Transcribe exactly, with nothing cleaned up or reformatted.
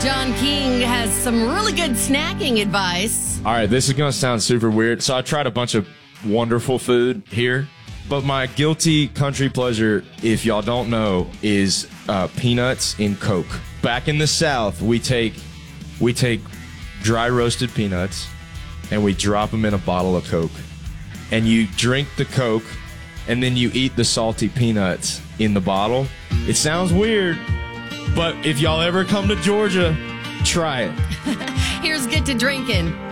John King has some really good snacking advice. All right, this is going to sound super weird. So I tried a bunch of wonderful food here, but my guilty country pleasure, if y'all don't know, is uh, peanuts in Coke. Back in the South, we take we take dry roasted peanuts and we drop them in a bottle of Coke. And you drink the Coke and then you eat the salty peanuts in the bottle. It sounds weird, but if y'all ever come to Georgia, try it. Here's Get to Drinking.